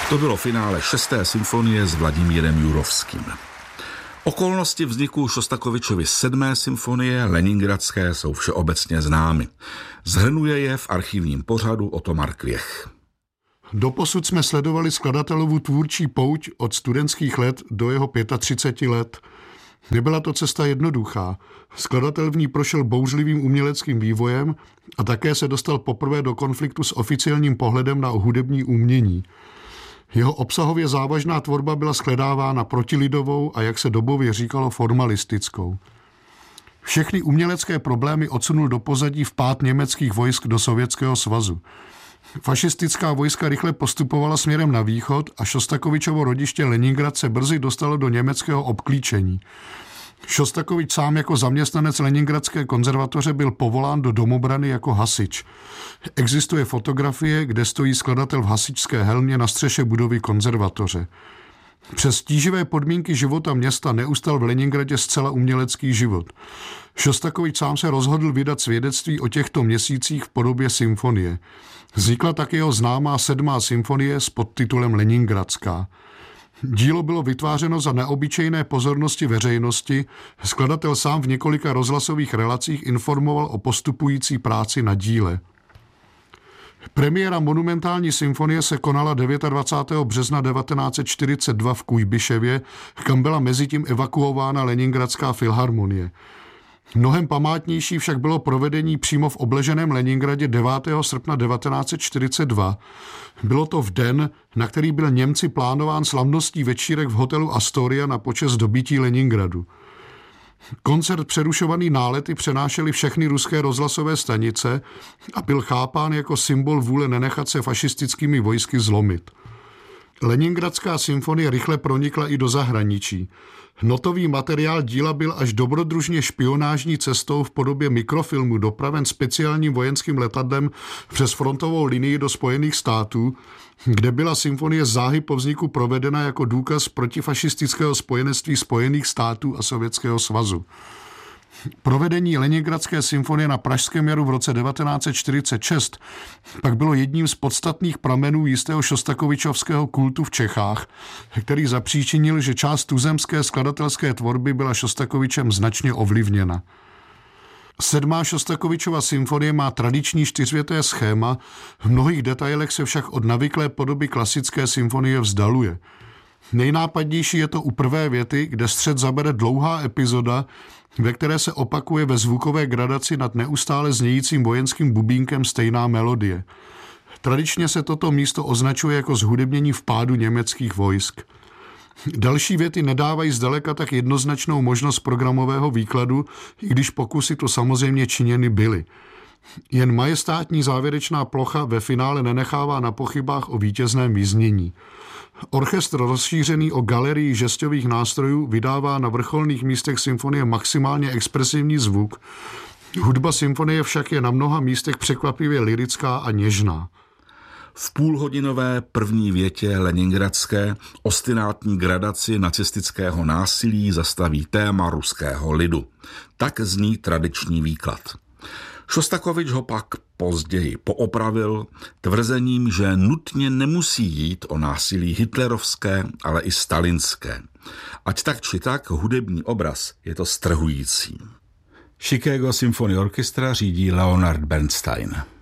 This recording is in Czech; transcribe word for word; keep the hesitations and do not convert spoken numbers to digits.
To bylo finále šesté symfonie s Vladimírem Jurovským. Okolnosti vzniku Šostakovičovy sedmé symfonie leningradské jsou všeobecně známy. Zhrnuje je v archivním pořadu Otomar Kvěch. Doposud jsme sledovali skladatelovu tvůrčí pouť od studentských let do jeho třiceti pěti let. Nebyla to cesta jednoduchá. Skladatel v ní prošel bouřlivým uměleckým vývojem a také se dostal poprvé do konfliktu s oficiálním pohledem na hudební umění. Jeho obsahově závažná tvorba byla shledávána protilidovou a, jak se dobově říkalo, formalistickou. Všechny umělecké problémy odsunul do pozadí vpád německých vojsk do Sovětského svazu. Fašistická vojska rychle postupovala směrem na východ a Šostakovičovo rodiště Leningrad se brzy dostalo do německého obklíčení. Šostakovič sám jako zaměstnanec Leningradské konzervatoře byl povolán do domobrany jako hasič. Existuje fotografie, kde stojí skladatel v hasičské helmě na střeše budovy konzervatoře. Přes tíživé podmínky života města neustal v Leningradě zcela umělecký život. Šostakovič sám se rozhodl vydat svědectví o těchto měsících v podobě symfonie. Vznikla tak jeho známá sedmá symfonie s podtitulem Leningradská. Dílo bylo vytvářeno za neobyčejné pozornosti veřejnosti. Skladatel sám v několika rozhlasových relacích informoval o postupující práci na díle. Premiéra monumentální symfonie se konala dvacátého devátého března devatenáct set čtyřicet dva v Kujbiševě, kam byla mezitím evakuována Leningradská filharmonie. Mnohem památnější však bylo provedení přímo v obleženém Leningradě devátého srpna devatenáct set čtyřicet dva. Bylo to v den, na který byl Němci plánován slavnostní večírek v hotelu Astoria na počest dobytí Leningradu. Koncert přerušovaný nálety přenášely všechny ruské rozhlasové stanice a byl chápán jako symbol vůle nenechat se fašistickými vojsky zlomit. Leningradská symfonie rychle pronikla i do zahraničí. Notový materiál díla byl až dobrodružně špionážní cestou v podobě mikrofilmu dopraven speciálním vojenským letadlem přes frontovou linii do Spojených států, kde byla symfonie záhy po vzniku provedena jako důkaz protifašistického spojenectví Spojených států a Sovětského svazu. Provedení Leningradské symfonie na Pražském jaru v roce devatenáct set čtyřicet šest pak bylo jedním z podstatných pramenů jistého šostakovičovského kultu v Čechách, který zapříčinil, že část tuzemské skladatelské tvorby byla Šostakovičem značně ovlivněna. Sedmá Šostakovičova symfonie má tradiční čtyřvěté schéma, v mnohých detailech se však od navyklé podoby klasické symfonie vzdaluje. Nejnápadnější je to u prvé věty, kde střed zabere dlouhá epizoda, ve které se opakuje ve zvukové gradaci nad neustále znějícím vojenským bubínkem stejná melodie. Tradičně se toto místo označuje jako zhudebnění vpádu německých vojsk. Další věty nedávají zdaleka tak jednoznačnou možnost programového výkladu, i když pokusy to samozřejmě činěny byly. Jen majestátní závěrečná plocha ve finále nenechává na pochybách o vítězném vyznění. Orchestr rozšířený o galerii žestových nástrojů vydává na vrcholných místech symfonie maximálně expresivní zvuk. Hudba symfonie však je na mnoha místech překvapivě lyrická a něžná. V půlhodinové první větě leningradské ostinátní gradaci nacistického násilí zastaví téma ruského lidu. Tak zní tradiční výklad. Šostakovič ho pak později poopravil tvrzením, že nutně nemusí jít o násilí hitlerovské, ale i stalinské. Ať tak či tak, hudební obraz je to strhující. Chicago Symphony Orchestra řídí Leonard Bernstein.